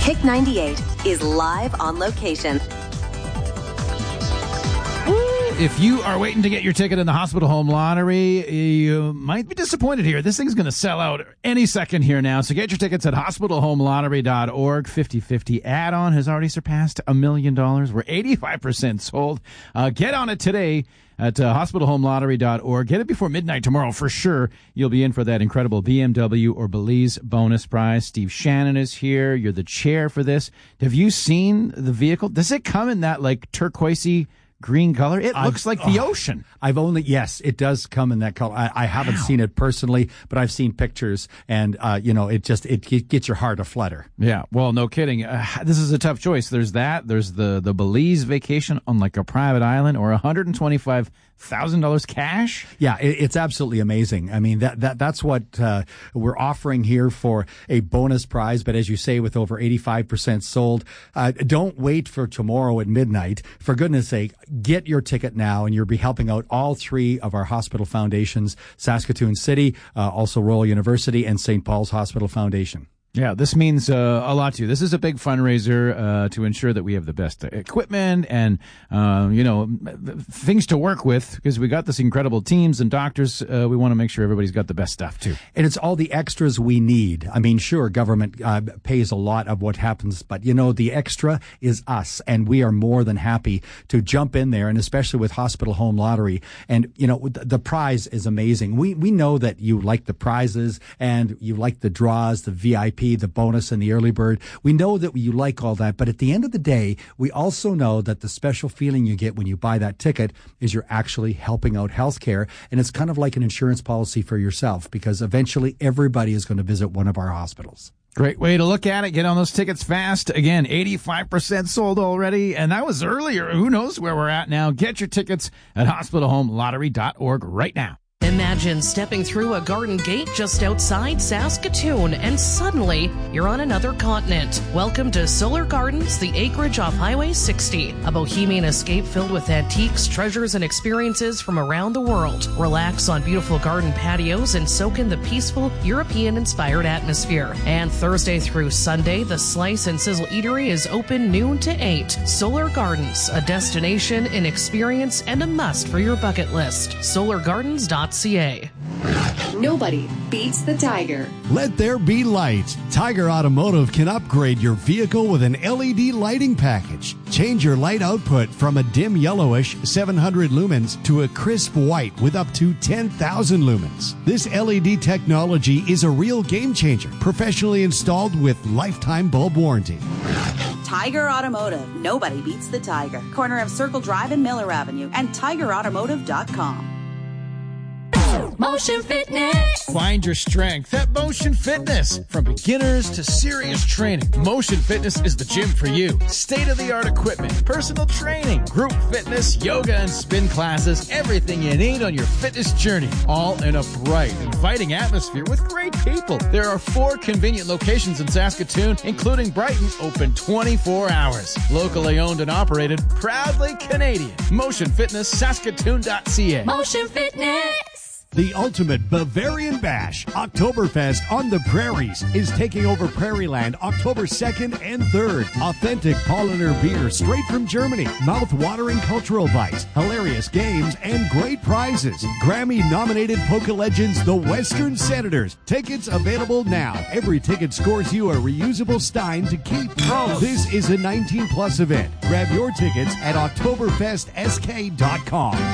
Pick 98 is live on location. If you are waiting to get your ticket in the Hospital Home Lottery, you might be disappointed here. This thing's going to sell out any second here now. So get your tickets at hospitalhomelottery.org. 50/50 add-on has already surpassed $1 million. We're 85% sold. Get on it today at hospitalhomelottery.org. Get it before midnight tomorrow for sure. You'll be in for that incredible BMW or Belize bonus prize. Steve Shannon is here. You're the chair for this. Have you seen the vehicle? Does it come in that like turquoisey green color? It looks like the ocean. Yes, it does come in that color. I haven't seen it personally, but I've seen pictures, and it gets your heart aflutter. Yeah, well, no kidding. This is a tough choice. There's that. There's the Belize vacation on like a private island, or $125,000 cash. Yeah, it's absolutely amazing. I mean, that's what we're offering here for a bonus prize. But as you say, with over 85% sold, don't wait for tomorrow at midnight. For goodness sake, get your ticket now, and you'll be helping out all three of our hospital foundations: Saskatoon City, also Royal University, and St. Paul's Hospital Foundation. Yeah, this means a lot to you. This is a big fundraiser to ensure that we have the best equipment and, things to work with, because we got this incredible teams and doctors. We want to make sure everybody's got the best stuff, too. And it's all the extras we need. I mean, sure, government pays a lot of what happens, but, the extra is us, and we are more than happy to jump in there, and especially with Hospital Home Lottery. And, the prize is amazing. We know that you like the prizes, and you like the draws, the VIP, the bonus, and the early bird. We know that you like all that, but at the end of the day, we also know that the special feeling you get when you buy that ticket is you're actually helping out healthcare, and it's kind of like an insurance policy for yourself, because eventually everybody is going to visit one of our hospitals. Great way to look at it. Get on those tickets fast. Again, 85% sold already, and that was earlier. Who knows where we're at now? Get your tickets at hospitalhomelottery.org right now. Imagine stepping through a garden gate just outside Saskatoon, and suddenly you're on another continent. Welcome to Solar Gardens, the acreage off Highway 60, a bohemian escape filled with antiques, treasures, and experiences from around the world. Relax on beautiful garden patios and soak in the peaceful, European-inspired atmosphere. And Thursday through Sunday, the Slice and Sizzle Eatery is open noon to 8. Solar Gardens, a destination, an experience, and a must for your bucket list. SolarGardens.ca. Nobody beats the Tiger. Let there be light. Tiger Automotive can upgrade your vehicle with an LED lighting package. Change your light output from a dim yellowish 700 lumens to a crisp white with up to 10,000 lumens. This LED technology is a real game changer, professionally installed with lifetime bulb warranty. Tiger Automotive. Nobody beats the Tiger. Corner of Circle Drive and Miller Avenue, and tigerautomotive.com. Motion Fitness. Find your strength at Motion Fitness. From beginners to serious training, Motion Fitness is the gym for you. State-of-the-art equipment, personal training, group fitness, yoga and spin classes, everything you need on your fitness journey. All in a bright, inviting atmosphere with great people. There are 4 convenient locations in Saskatoon, including Brighton, open 24 hours. Locally owned and operated, proudly Canadian. Motion Fitness, Saskatoon.ca. Motion Fitness. The ultimate Bavarian Bash, Oktoberfest on the Prairies, is taking over Prairieland October 2nd and 3rd. Authentic Paulaner beer straight from Germany, mouth-watering cultural bites, hilarious games, and great prizes. Grammy-nominated polka legends, the Western Senators. Tickets available now. Every ticket scores you a reusable stein to keep. This is a 19-plus event. Grab your tickets at OktoberfestSK.com.